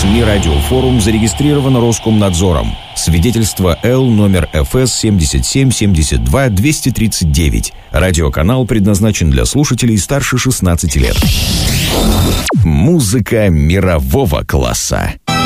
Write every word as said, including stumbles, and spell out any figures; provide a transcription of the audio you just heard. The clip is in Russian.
СМИ «Радиофорум» зарегистрировано Роскомнадзором. Свидетельство Л номер эф эс семьдесят семь семьдесят два двести тридцать девять. Радиоканал предназначен для слушателей старше шестнадцати лет. Музыка мирового класса.